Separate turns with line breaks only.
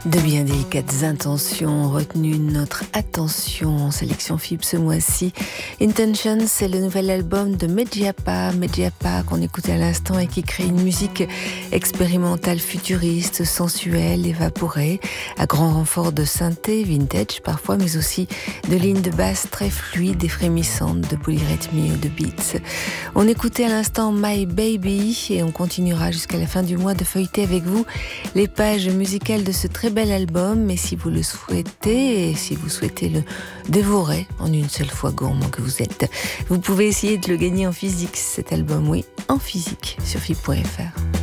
De bien délicates intentions ont retenu notre attention en sélection FIB ce mois-ci. Intentions, c'est le nouvel album de Medjapa qu'on écoutait à l'instant et qui crée une musique expérimentale futuriste, sensuelle, évaporée, à grand renfort de synthé, vintage parfois, mais aussi de lignes de basse très fluides et frémissantes, de polyrythmie ou de beats. On écoutait à l'instant My Baby et on continuera jusqu'à la fin du mois de feuilleter avec vous les pages musicales de ce très bel album, mais si vous le souhaitez et si vous souhaitez le dévorer en une seule fois, gourmand que vous êtes, vous pouvez essayer de le gagner en physique, cet album, oui, en physique, sur FIB.fr.